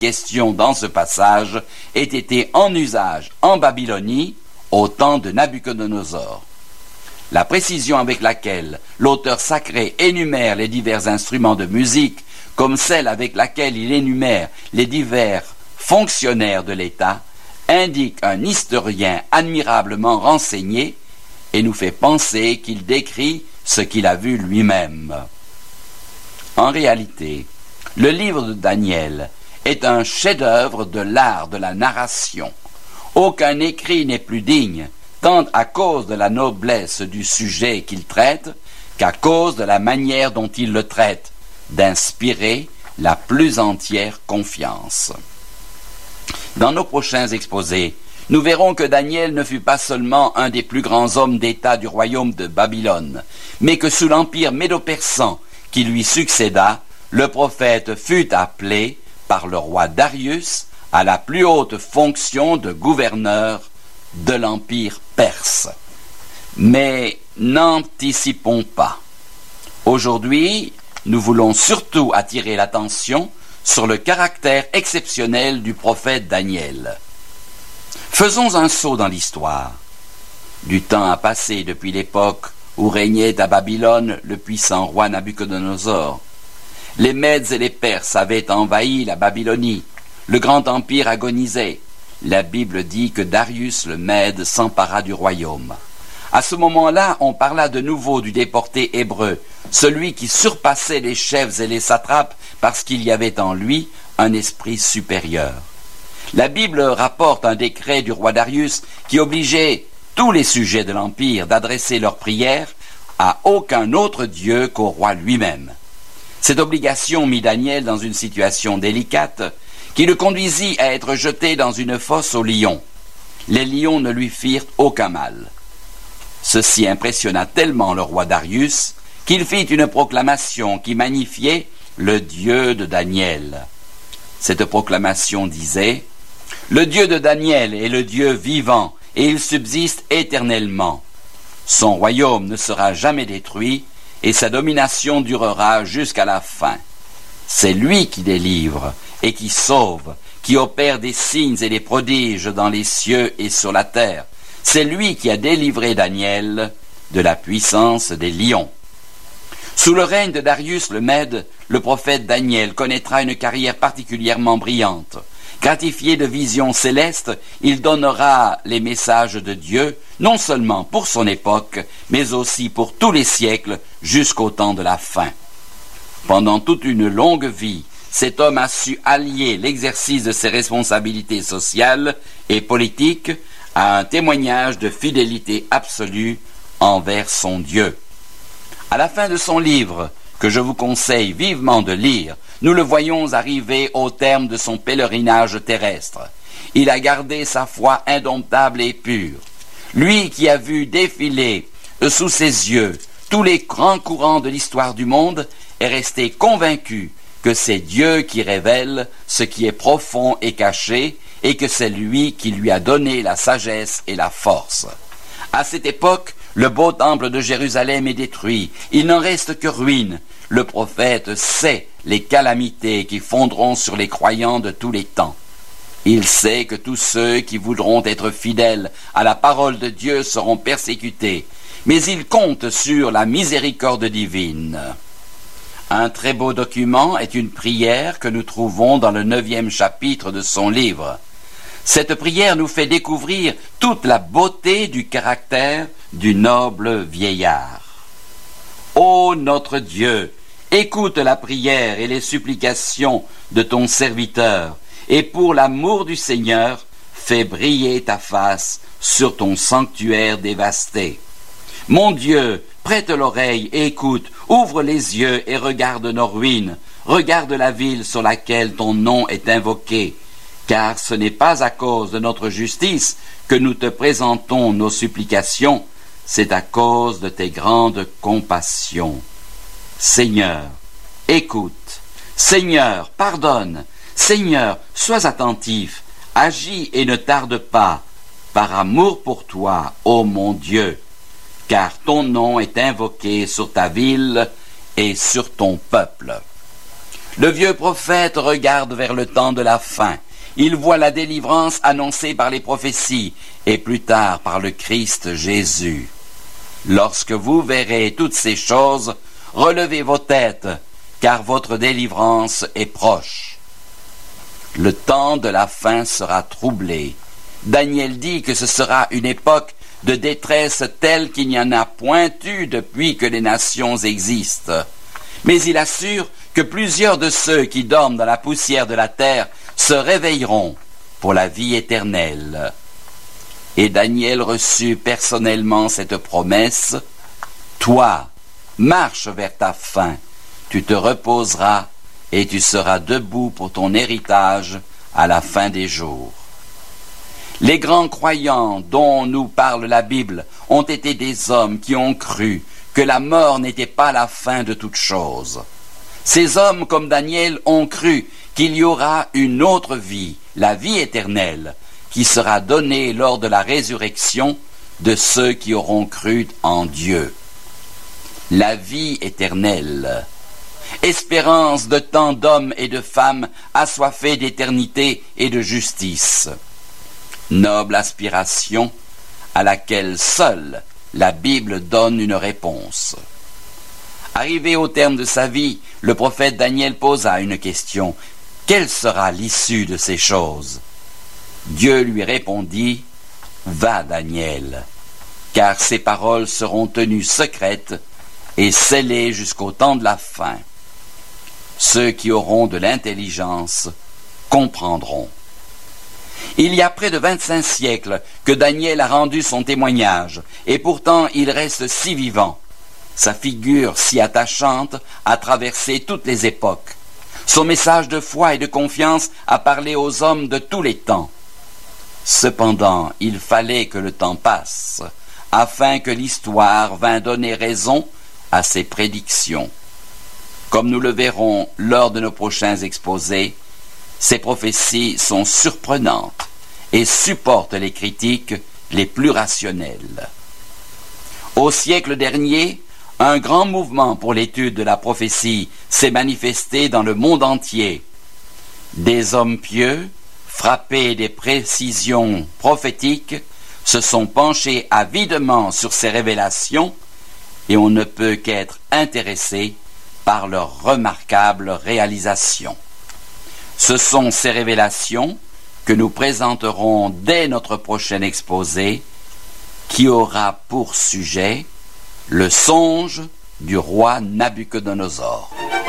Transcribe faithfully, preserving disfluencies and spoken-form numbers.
question dans ce passage ait été en usage en Babylonie au temps de Nabuchodonosor. La précision avec laquelle l'auteur sacré énumère les divers instruments de musique, comme celle avec laquelle il énumère les divers fonctionnaires de l'État, indique un historien admirablement renseigné et nous fait penser qu'il décrit ce qu'il a vu lui-même. En réalité, le livre de Daniel est un chef-d'œuvre de l'art de la narration. Aucun écrit n'est plus digne, tant à cause de la noblesse du sujet qu'il traite, qu'à cause de la manière dont il le traite, d'inspirer la plus entière confiance. Dans nos prochains exposés, nous verrons que Daniel ne fut pas seulement un des plus grands hommes d'État du royaume de Babylone, mais que sous l'empire médo-persan qui lui succéda, le prophète fut appelé par le roi Darius à la plus haute fonction de gouverneur de l'empire perse. Mais n'anticipons pas. Aujourd'hui, nous voulons surtout attirer l'attention sur le caractère exceptionnel du prophète Daniel. Faisons un saut dans l'histoire. Du temps a passé depuis l'époque où régnait à Babylone le puissant roi Nabuchodonosor. Les Mèdes et les Perses avaient envahi la Babylonie. Le grand empire agonisait. La Bible dit que Darius le Mède s'empara du royaume. À ce moment-là, on parla de nouveau du déporté hébreu, celui qui surpassait les chefs et les satrapes parce qu'il y avait en lui un esprit supérieur. La Bible rapporte un décret du roi Darius qui obligeait tous les sujets de l'empire d'adresser leurs prières à aucun autre Dieu qu'au roi lui-même. Cette obligation mit Daniel dans une situation délicate qui le conduisit à être jeté dans une fosse aux lions. Les lions ne lui firent aucun mal. Ceci impressionna tellement le roi Darius qu'il fit une proclamation qui magnifiait le Dieu de Daniel. Cette proclamation disait « Le Dieu de Daniel est le Dieu vivant et il subsiste éternellement. Son royaume ne sera jamais détruit et sa domination durera jusqu'à la fin. C'est lui qui délivre et qui sauve, qui opère des signes et des prodiges dans les cieux et sur la terre. C'est lui qui a délivré Daniel de la puissance des lions. » Sous le règne de Darius le Mède, le prophète Daniel connaîtra une carrière particulièrement brillante. Gratifié de visions célestes, il donnera les messages de Dieu, non seulement pour son époque, mais aussi pour tous les siècles jusqu'au temps de la fin. Pendant toute une longue vie, cet homme a su allier l'exercice de ses responsabilités sociales et politiques à un témoignage de fidélité absolue envers son Dieu. À la fin de son livre, que je vous conseille vivement de lire, nous le voyons arriver au terme de son pèlerinage terrestre. Il a gardé sa foi indomptable et pure. Lui qui a vu défiler sous ses yeux tous les grands courants de l'histoire du monde est resté convaincu que c'est Dieu qui révèle ce qui est profond et caché et que c'est lui qui lui a donné la sagesse et la force. À cette époque, le beau temple de Jérusalem est détruit, il n'en reste que ruines. Le prophète sait les calamités qui fondront sur les croyants de tous les temps. Il sait que tous ceux qui voudront être fidèles à la parole de Dieu seront persécutés, mais il compte sur la miséricorde divine. Un très beau document est une prière que nous trouvons dans le neuvième chapitre de son livre. Cette prière nous fait découvrir toute la beauté du caractère du noble vieillard. Ô notre Dieu, écoute la prière et les supplications de ton serviteur, et pour l'amour du Seigneur, fais briller ta face sur ton sanctuaire dévasté. Mon Dieu, prête l'oreille et écoute, ouvre les yeux et regarde nos ruines, regarde la ville sur laquelle ton nom est invoqué, car ce n'est pas à cause de notre justice que nous te présentons nos supplications, c'est à cause de tes grandes compassions. Seigneur, écoute. Seigneur, pardonne. Seigneur, sois attentif. Agis et ne tarde pas, par amour pour toi, ô mon Dieu, car ton nom est invoqué sur ta ville et sur ton peuple. Le vieux prophète regarde vers le temps de la fin. Il voit la délivrance annoncée par les prophéties et plus tard par le Christ Jésus. Lorsque vous verrez toutes ces choses, relevez vos têtes, car votre délivrance est proche. Le temps de la fin sera troublé. Daniel dit que ce sera une époque de détresse telle qu'il n'y en a point eu depuis que les nations existent. Mais il assure que plusieurs de ceux qui dorment dans la poussière de la terre se réveilleront pour la vie éternelle. Et Daniel reçut personnellement cette promesse: « Toi, marche vers ta fin, tu te reposeras et tu seras debout pour ton héritage à la fin des jours. » Les grands croyants dont nous parle la Bible ont été des hommes qui ont cru que la mort n'était pas la fin de toute chose. Ces hommes, comme Daniel, ont cru qu'il y aura une autre vie, la vie éternelle, qui sera donnée lors de la résurrection de ceux qui auront cru en Dieu. La vie éternelle, espérance de tant d'hommes et de femmes assoiffés d'éternité et de justice. Noble aspiration à laquelle seule la Bible donne une réponse. Arrivé au terme de sa vie, le prophète Daniel posa une question: quelle sera l'issue de ces choses? Dieu lui répondit: va, Daniel, car ces paroles seront tenues secrètes et scellées jusqu'au temps de la fin. Ceux qui auront de l'intelligence comprendront. Il y a près de vingt-cinq siècles que Daniel a rendu son témoignage, et pourtant il reste si vivant. Sa figure si attachante a traversé toutes les époques. Son message de foi et de confiance a parlé aux hommes de tous les temps. Cependant, il fallait que le temps passe, afin que l'histoire vînt donner raison à ses prédictions. Comme nous le verrons lors de nos prochains exposés, ces prophéties sont surprenantes et supportent les critiques les plus rationnelles. Au siècle dernier, un grand mouvement pour l'étude de la prophétie s'est manifesté dans le monde entier. Des hommes pieux, frappés des précisions prophétiques, se sont penchés avidement sur ces révélations, et on ne peut qu'être intéressé par leurs remarquables réalisations. Ce sont ces révélations que nous présenterons dès notre prochain exposé, qui aura pour sujet le songe du roi Nabuchodonosor.